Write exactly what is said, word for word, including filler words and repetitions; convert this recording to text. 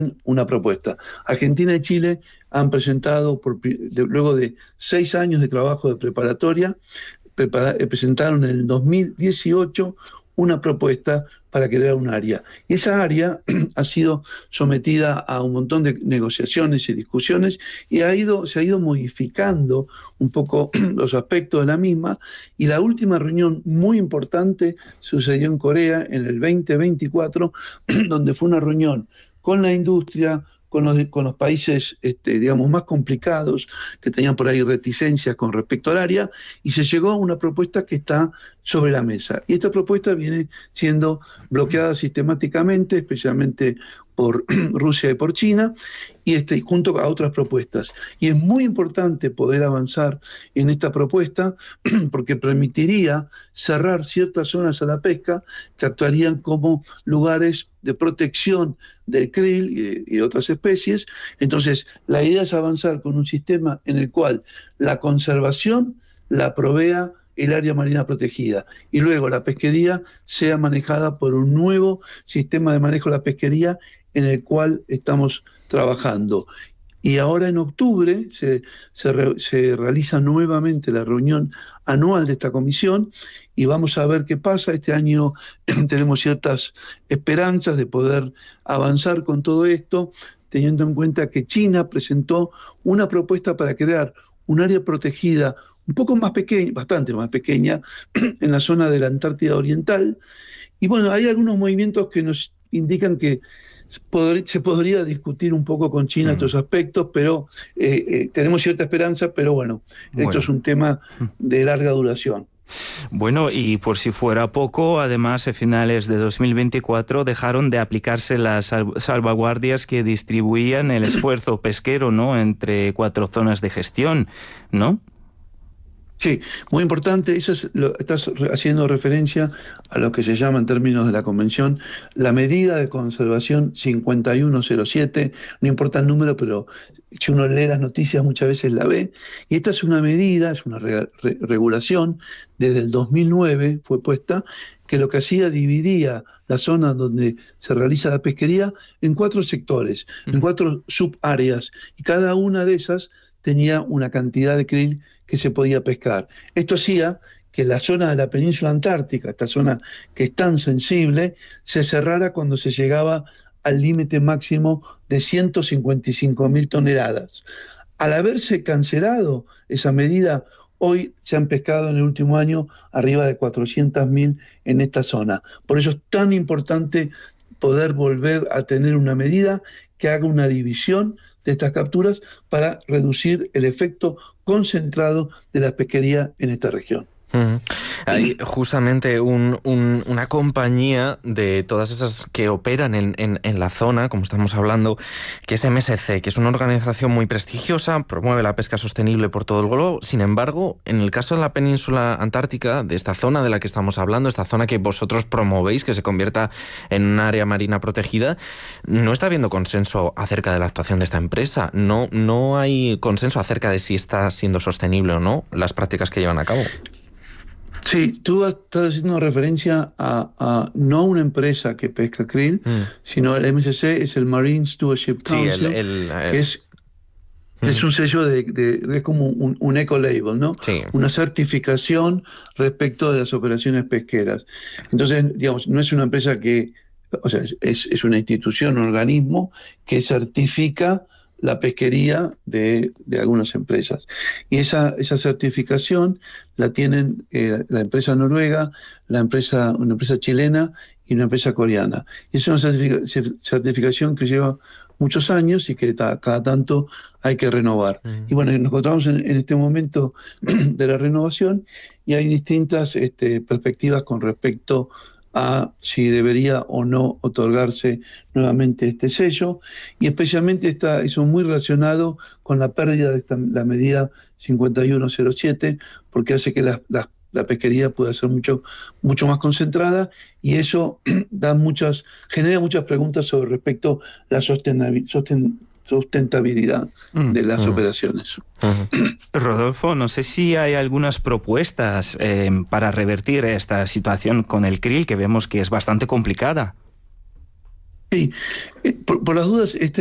una propuesta. Argentina y Chile han presentado, por, de, luego de seis años de trabajo de preparatoria, prepara, presentaron en el dos mil dieciocho una propuesta para crear un área. Y esa área ha sido sometida a un montón de negociaciones y discusiones y ha ido, se ha ido modificando un poco los aspectos de la misma, y la última reunión muy importante sucedió en Corea en el veinte veinticuatro, donde fue una reunión con la industria, con los, con los países, este, digamos, más complicados, que tenían por ahí reticencias con respecto al área, y se llegó a una propuesta que está sobre la mesa. Y esta propuesta viene siendo bloqueada sistemáticamente, especialmente por Rusia y por China, y este, junto a otras propuestas. Y es muy importante poder avanzar en esta propuesta porque permitiría cerrar ciertas zonas a la pesca que actuarían como lugares de protección del krill y, y otras especies. Entonces, la idea es avanzar con un sistema en el cual la conservación la provea el área marina protegida, y luego la pesquería sea manejada por un nuevo sistema de manejo de la pesquería en el cual estamos trabajando. Y ahora en octubre se, se, re, se realiza nuevamente la reunión anual de esta comisión y vamos a ver qué pasa. Este año tenemos ciertas esperanzas de poder avanzar con todo esto, teniendo en cuenta que China presentó una propuesta para crear un área protegida un poco más pequeña, bastante más pequeña, en la zona de la Antártida Oriental. Y bueno, hay algunos movimientos que nos indican que se podría discutir un poco con China estos aspectos, pero eh, eh, tenemos cierta esperanza, pero bueno, bueno, esto es un tema de larga duración. Bueno, y por si fuera poco, además, a finales de dos mil veinticuatro dejaron de aplicarse las salvaguardias que distribuían el esfuerzo pesquero, ¿no?, entre cuatro zonas de gestión, ¿no? Sí, muy importante. Eso es lo, estás haciendo referencia a lo que se llama en términos de la Convención la medida de conservación cincuenta y uno cero siete, no importa el número, pero si uno lee las noticias muchas veces la ve, y esta es una medida, es una re, re, regulación, desde el dos mil nueve fue puesta, que lo que hacía dividía la zona donde se realiza la pesquería en cuatro sectores, en cuatro subáreas, y cada una de esas tenía una cantidad de krill que se podía pescar. Esto hacía que la zona de la península antártica, esta zona que es tan sensible, se cerrara cuando se llegaba al límite máximo de ciento cincuenta y cinco mil toneladas. Al haberse cancelado esa medida, hoy se han pescado en el último año arriba de cuatrocientas mil en esta zona. Por eso es tan importante poder volver a tener una medida que haga una división de estas capturas para reducir el efecto concentrado de la pesquería en esta región. Uh-huh. Hay justamente un, un, una compañía de todas esas que operan en, en, en la zona, como estamos hablando, que es M S C, que es una organización muy prestigiosa, promueve la pesca sostenible por todo el globo. Sin embargo, en el caso de la península antártica, de esta zona de la que estamos hablando, esta zona que vosotros promovéis, que se convierta en un área marina protegida, no está habiendo consenso acerca de la actuación de esta empresa. No, no hay consenso acerca de si está siendo sostenible o no las prácticas que llevan a cabo. Sí, tú estás haciendo referencia a, a no a una empresa que pesca krill, mm. sino el M S C es el Marine Stewardship Council, sí, el, el, el, que es, mm. es un sello de, de es como un, un eco-label, ¿no? Sí. Una certificación respecto de las operaciones pesqueras. Entonces, digamos, no es una empresa que, o sea, es, es una institución, un organismo que certifica la pesquería de, de algunas empresas. Y esa, esa certificación la tienen eh, la empresa noruega, la empresa, una empresa chilena y una empresa coreana. Y es una certific- certificación que lleva muchos años y que ta, cada tanto hay que renovar. Uh-huh. Y bueno, nos encontramos en, en este momento de la renovación y hay distintas este, perspectivas con respecto a si debería o no otorgarse nuevamente este sello, y especialmente está eso muy relacionado con la pérdida de esta, la medida cincuenta y uno cero siete, porque hace que la, la, la pesquería pueda ser mucho, mucho más concentrada, y eso da muchas, genera muchas preguntas sobre respecto a la sostenibilidad, sosten, sustentabilidad mm, de las mm. operaciones. Uh-huh. Rodolfo, no sé si hay algunas propuestas eh, para revertir esta situación con el krill, que vemos que es bastante complicada. Sí, eh, por, por las dudas, este